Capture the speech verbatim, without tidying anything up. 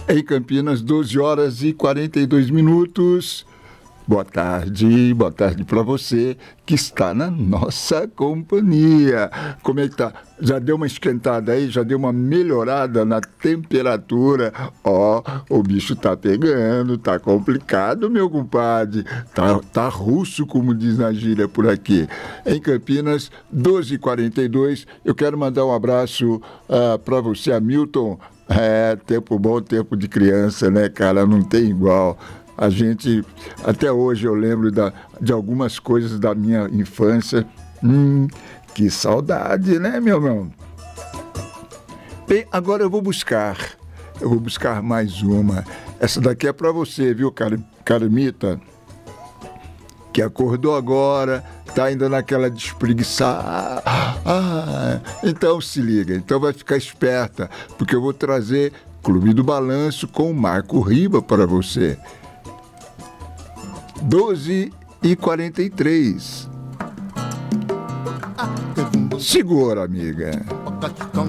Em Campinas, doze horas e quarenta e dois minutos. Boa tarde, boa tarde para você que está na nossa companhia. Como é que tá? Já deu uma esquentada aí? Já deu uma melhorada na temperatura? Ó, oh, o bicho tá pegando, tá complicado, meu compadre. Tá, tá russo, como diz na gíria por aqui. Em Campinas, doze e quarenta e dois. Eu quero mandar um abraço uh, para você, Hamilton. É, tempo bom, tempo de criança, né, cara? Não tem igual. A gente, até hoje eu lembro da, de algumas coisas da minha infância. Hum, que saudade, né, meu irmão? Bem, agora eu vou buscar, eu vou buscar mais uma. Essa daqui é para você, viu, Car- Carmita? Que acordou agora, tá ainda naquela de espreguiçar. Ah, então se liga, então vai ficar esperta, porque eu vou trazer Clube do Balanço com o Marco Riba para você. doze e quarenta e três. Segura, amiga.